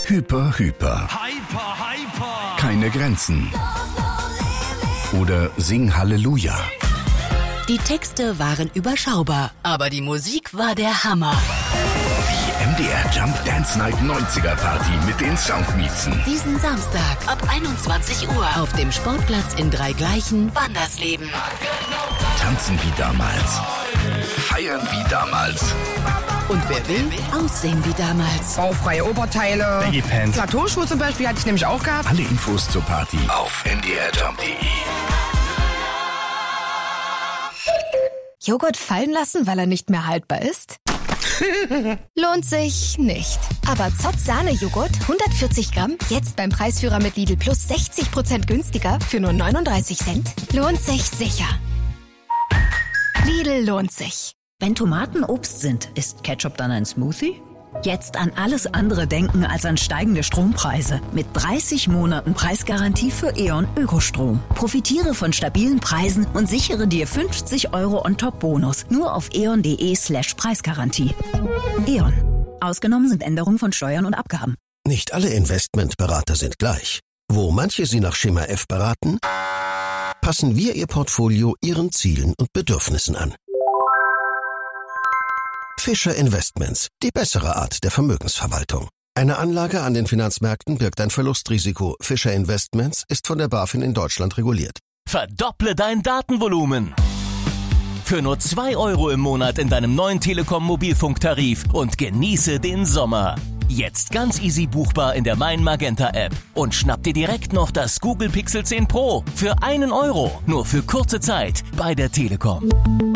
Hyper. Hyper. Keine Grenzen. Oder Sing Halleluja. Die Texte waren überschaubar, aber die Musik war der Hammer. Die MDR Jump Dance Night 90er Party mit den Soundmiezen. Diesen Samstag ab 21 Uhr auf dem Sportplatz in Dreigleichen, Wandersleben. Tanzen wie damals. Feiern wie damals. Und wer will, aussehen wie damals. Baufreie Oberteile. Baggy-Pants. Plateauschuhe zum Beispiel hatte ich nämlich auch gehabt. Alle Infos zur Party auf ndrjump.de. Joghurt fallen lassen, weil er nicht mehr haltbar ist? Lohnt sich nicht. Aber Zott Sahne-Joghurt, 140 Gramm, jetzt beim Preisführer mit Lidl Plus 60% günstiger für nur 39 Cent. Lohnt sich sicher. Lidl lohnt sich. Wenn Tomaten Obst sind, ist Ketchup dann ein Smoothie? Jetzt an alles andere denken als an steigende Strompreise. Mit 30 Monaten Preisgarantie für E.ON Ökostrom. Profitiere von stabilen Preisen und sichere dir 50 € on top Bonus. Nur auf eon.de/Preisgarantie. E.ON. Ausgenommen sind Änderungen von Steuern und Abgaben. Nicht alle Investmentberater sind gleich. Wo manche Sie nach Schema F beraten, passen wir Ihr Portfolio Ihren Zielen und Bedürfnissen an. Fischer Investments, die bessere Art der Vermögensverwaltung. Eine Anlage an den Finanzmärkten birgt ein Verlustrisiko. Fischer Investments ist von der BaFin in Deutschland reguliert. Verdopple dein Datenvolumen. Für nur 2 € im Monat in deinem neuen Telekom-Mobilfunktarif und genieße den Sommer. Jetzt ganz easy buchbar in der Mein Magenta App. Und schnapp dir direkt noch das Google Pixel 10 Pro für 1 €. Nur für kurze Zeit bei der Telekom.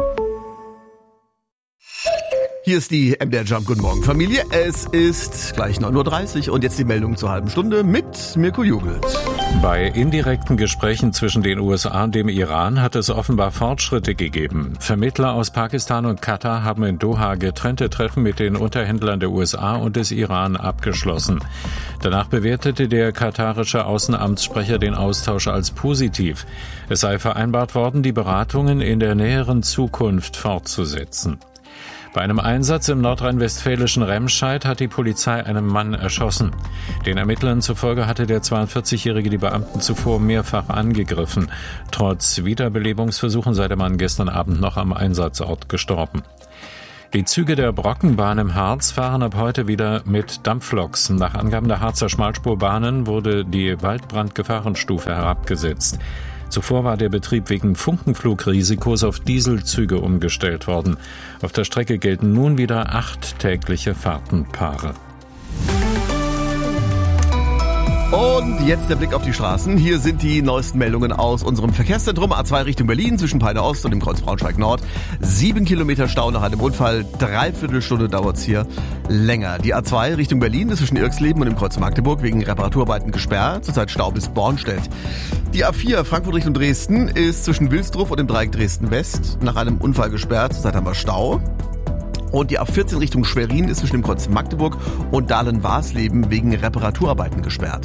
Hier ist die MDR Jump. Guten Morgen, Familie. Es ist gleich 9:30 Uhr und jetzt die Meldung zur halben Stunde mit Mirko Jugelt. Bei indirekten Gesprächen zwischen den USA und dem Iran hat es offenbar Fortschritte gegeben. Vermittler aus Pakistan und Katar haben in Doha getrennte Treffen mit den Unterhändlern der USA und des Iran abgeschlossen. Danach bewertete der katarische Außenamtssprecher den Austausch als positiv. Es sei vereinbart worden, die Beratungen in der näheren Zukunft fortzusetzen. Bei einem Einsatz im nordrhein-westfälischen Remscheid hat die Polizei einen Mann erschossen. Den Ermittlern zufolge hatte der 42-Jährige die Beamten zuvor mehrfach angegriffen. Trotz Wiederbelebungsversuchen sei der Mann gestern Abend noch am Einsatzort gestorben. Die Züge der Brockenbahn im Harz fahren ab heute wieder mit Dampfloks. Nach Angaben der Harzer Schmalspurbahnen wurde die Waldbrandgefahrenstufe herabgesetzt. Zuvor war der Betrieb wegen Funkenflugrisikos auf Dieselzüge umgestellt worden. Auf der Strecke gelten nun wieder 8 tägliche Fahrtenpaare. Und jetzt der Blick auf die Straßen. Hier sind die neuesten Meldungen aus unserem Verkehrszentrum. A2 Richtung Berlin zwischen Peine Ost und dem Kreuz Braunschweig Nord. 7 Kilometer Stau nach einem Unfall. 3/4 Stunde dauert's hier länger. Die A2 Richtung Berlin ist zwischen Irxleben und dem Kreuz Magdeburg wegen Reparaturarbeiten gesperrt. Zurzeit Stau bis Bornstedt. Die A4 Frankfurt Richtung Dresden ist zwischen Wilsdruf und dem Dreieck Dresden West nach einem Unfall gesperrt. Zurzeit haben wir Stau. Und die A14 Richtung Schwerin ist zwischen dem Kreuz Magdeburg und Dahlen-Warsleben wegen Reparaturarbeiten gesperrt.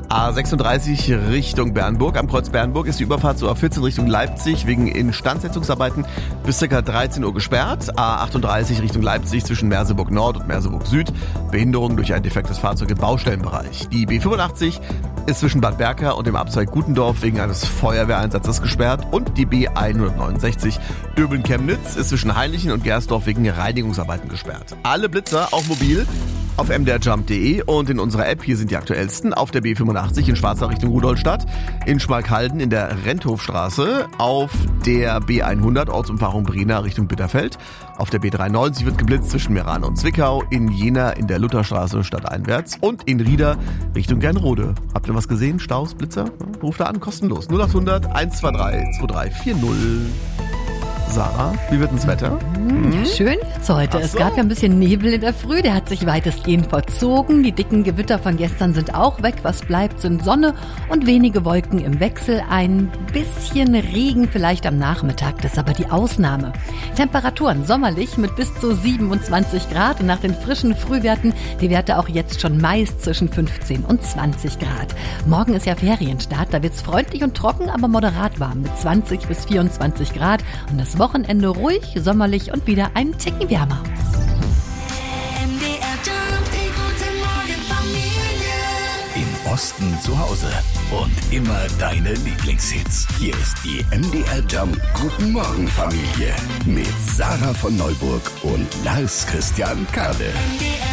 A36 Richtung Bernburg. Am Kreuz Bernburg ist die Überfahrt zur A14 Richtung Leipzig wegen Instandsetzungsarbeiten bis ca. 13 Uhr gesperrt. A38 Richtung Leipzig zwischen Merseburg Nord und Merseburg Süd. Behinderung durch ein defektes Fahrzeug im Baustellenbereich. Die B85 ist zwischen Bad Berka und dem Abzweig Gutendorf wegen eines Feuerwehreinsatzes gesperrt. Und die B169 Döbeln-Chemnitz ist zwischen Heinlichen und Gersdorf wegen Reinigungsarbeiten gesperrt. Alle Blitzer, auch mobil, auf mdrjump.de und in unserer App. Hier sind die aktuellsten. Auf der B85 in Schwarzach Richtung Rudolstadt, in Schmalkalden in der Renthofstraße, auf der B100 Ortsumfahrung Brena Richtung Bitterfeld, auf der B93 wird geblitzt zwischen Meran und Zwickau, in Jena in der Lutherstraße stadteinwärts und in Rieder Richtung Gernrode. Habt ihr was gesehen? Staus, Blitzer? Ruft da an, kostenlos. 0800 123 2340. Sarah, wie wird denn das Wetter? Ja, schön jetzt heute. Es gab ja ein bisschen Nebel in der Früh, der hat sich weitestgehend verzogen. Die dicken Gewitter von gestern sind auch weg. Was bleibt, sind Sonne und wenige Wolken im Wechsel. Ein bisschen Regen vielleicht am Nachmittag, das ist aber die Ausnahme. Temperaturen sommerlich mit bis zu 27 Grad und nach den frischen Frühwerten die Werte auch jetzt schon meist zwischen 15 und 20 Grad. Morgen ist ja Ferienstart, da wird's freundlich und trocken, aber moderat warm mit 20 bis 24 Grad und das Wochenende ruhig, sommerlich und wieder einen Ticken wärmer. MDR Jump, die gute Morgen Familie. Osten zu Hause. Und immer deine Lieblingshits. Hier ist die MDR Jump Guten Morgen Familie mit Sarah von Neuburg und Lars Christian Kade.